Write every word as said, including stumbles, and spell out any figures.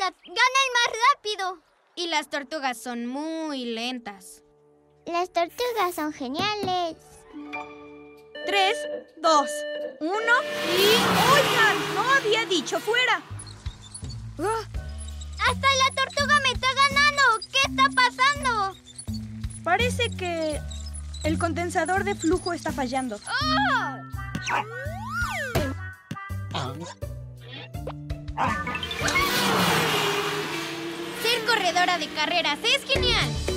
¡Gana el más rápido! Y las tortugas son muy lentas. Las tortugas son geniales. Tres, dos, uno y... ¡Oigan! ¡No había dicho fuera! ¡Ah! ¡Hasta la tortuga me está ganando! ¿Qué está pasando? Parece que el condensador de flujo está fallando. ¡Oh! Ser corredora de carreras es genial.